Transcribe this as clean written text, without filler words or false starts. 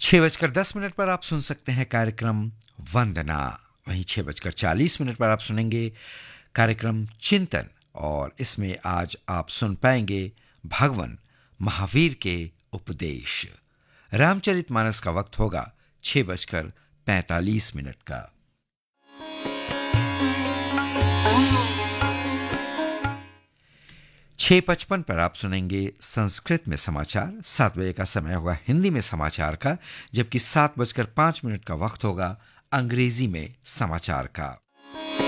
6:10 पर आप सुन सकते हैं कार्यक्रम वंदना। वहीं 6:40 पर आप सुनेंगे कार्यक्रम चिंतन, और इसमें आज आप सुन पाएंगे भगवान महावीर के उपदेश। रामचरितमानस का वक्त होगा 6:45 का। 6:55 पर आप सुनेंगे संस्कृत में समाचार। 7 बजे का समय होगा हिंदी में समाचार का, जबकि 7:05 का वक्त होगा अंग्रेजी में समाचार का।